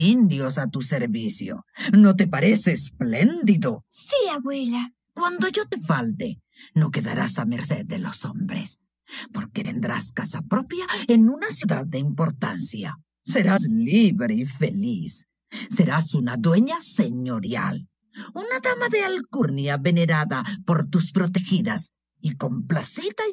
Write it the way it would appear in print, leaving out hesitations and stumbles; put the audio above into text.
indios a tu servicio. ¿No te parece espléndido? Sí, abuela. Cuando yo te falte, no quedarás a merced de los hombres, porque tendrás casa propia en una ciudad de importancia. Serás libre y feliz. Serás una dueña señorial, una dama de alcurnia venerada por tus protegidas y complacida